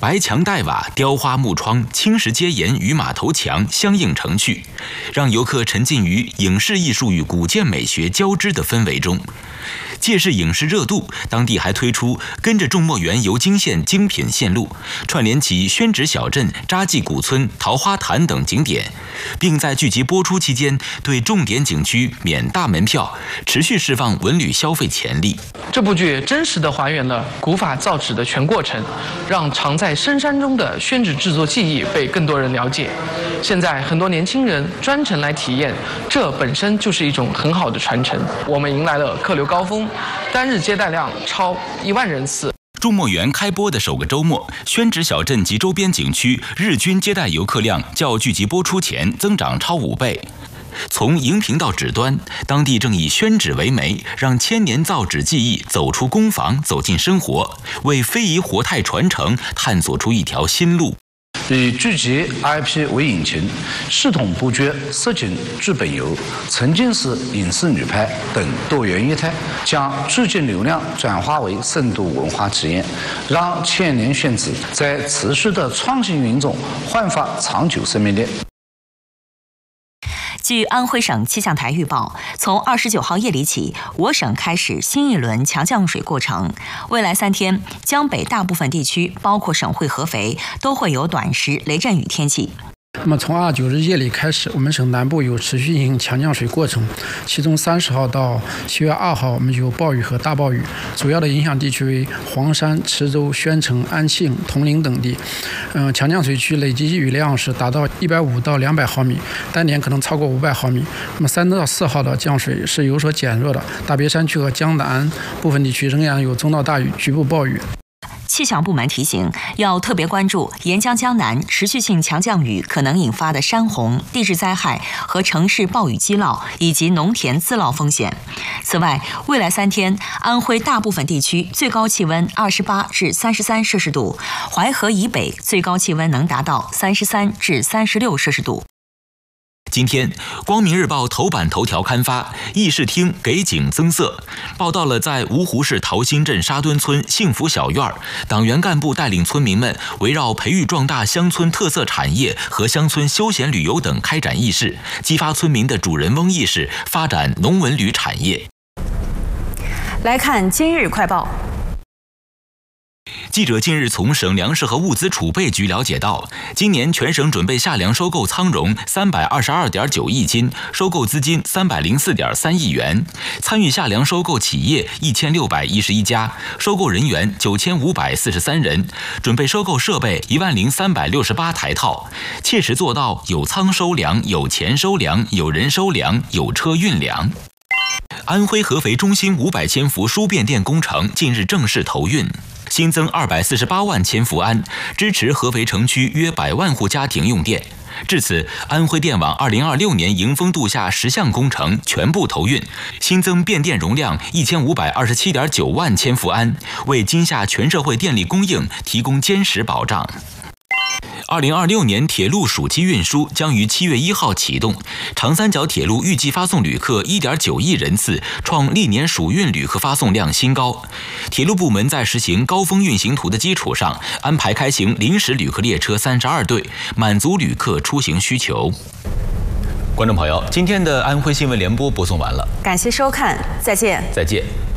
白墙黛瓦、雕花木窗、青石阶檐与马头墙相映成趣，让游客沉浸于影视艺术与古建美学交织的氛围中。借势影视热度，当地还推出跟着众墨园游京县精品线路，串联起宣纸小镇、扎记古村、桃花潭等景点，并在剧集播出期间对重点景区免大门票，持续释放文旅消费潜力。 这部剧真实地还原了古法造纸的全过程，让藏在深山中的宣纸制作技艺被更多人了解。现在很多年轻人专程来体验，这本身就是一种很好的传承。我们迎来了客流高峰，单日接待量超1万人次。 众墨园开播的首个周末，宣纸小镇及周边景区日均接待游客量较剧集播出前增长超5倍。从荧屏到纸端，当地正以宣纸为媒，让千年造纸技艺走出工坊，走进生活，为非遗活态传承探索出一条新路。 以剧集 IP 为引擎，系统布局实景剧本游、沉浸式影视旅拍等多元业态，将剧集流量转化为深度文化体验，让千年宣纸在持续的创新运中焕发长久生命力。 据安徽省气象台预报，从29号夜里起，我省开始新一轮强降水过程。未来3天，江北大部分地区，包括省会合肥，都会有短时雷阵雨天气。 那么从29日夜里开始，我们省南部有持续进行强降水过程，其中30号到7月2号我们有暴雨和大暴雨，主要的影响地区为黄山、池州、宣城、安庆、铜陵等地。强降水区累计雨量是达到150到200毫米，单年可能超过500毫米。那么3到4号的降水是有所减弱的，大别山区和江南部分地区仍然有中到大雨、局部暴雨。 气象部门提醒，要特别关注沿江江南持续性强降雨可能引发的山洪、地质灾害和城市暴雨积涝以及农田自涝风险。此外，未来3天，安徽大部分地区最高气温28至33摄氏度，淮河以北最高气温能达到33至36摄氏度。 今天，《光明日报》头版头条刊发议事厅给景增色，报道了在芜湖市桃心镇沙墩村幸福小院，党员干部带领村民们围绕培育壮大乡村特色产业和乡村休闲旅游等开展议事，激发村民的主人翁意识，发展农文旅产业。 来看今日快报。 记者近日从省粮食和物资储备局了解到，今年全省准备夏粮收购仓容322.9亿斤，收购资金304.3亿元，参与夏粮收购企业1611家，收购人员9543人，准备收购设备10368台套，切实做到有仓收粮、有钱收粮、有人收粮、有车运粮。安徽合肥中心500千伏输变电工程近日正式投运，新增248万千伏安，支持合肥城区约100万户家庭用电。至此，安徽电网2026年迎峰度夏10项工程全部投运，新增变电容量1527.9万千伏安，为今夏全社会电力供应提供坚实保障。2026年铁路暑期运输将于7月1号启动，长三角铁路预计发送旅客1.9亿人次，创历年暑运旅客发送量新高。铁路部门在实行高峰运行图的基础上，安排开行临时旅客列车32对，满足旅客出行需求。观众朋友，今天的安徽新闻联播播送完了， 感谢收看，再见。 再见。